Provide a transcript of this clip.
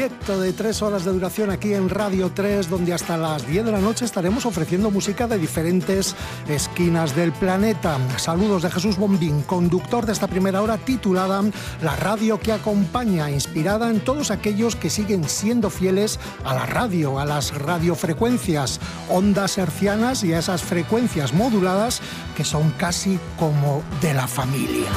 directo de 3 horas de duración aquí en Radio 3, donde hasta las 10 de la noche estaremos ofreciendo música de diferentes esquinas del planeta. Saludos de Jesús Bombín, conductor de esta primera hora titulada La radio que acompaña, inspirada en todos aquellos que siguen siendo fieles a la radio, a las radiofrecuencias, ondas hercianas y a esas frecuencias moduladas que son casi como de la familia.